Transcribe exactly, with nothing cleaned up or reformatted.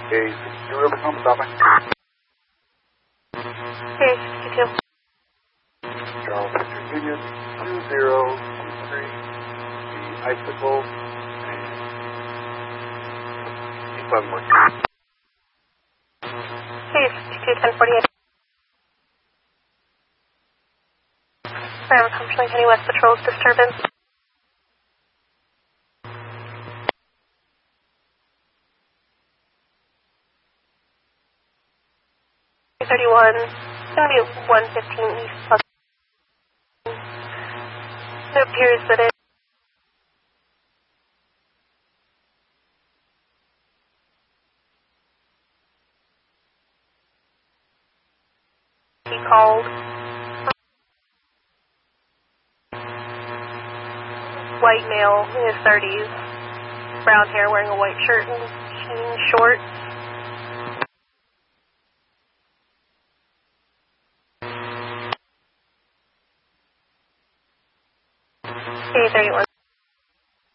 Okay, sixty-two Rivercom, stop me. Okay, sixty-two. Charles Victor Union, two zero two three, the Icicle, and seven one. Okay, sixty-two, ten forty-eight. Sorry, I'm County County West Patrol's disturbance. thirty-one, it's going to be one fifteen East Plus. It appears that it he called white male in his thirties, brown hair, wearing a white shirt and jean shorts. A thirty-one.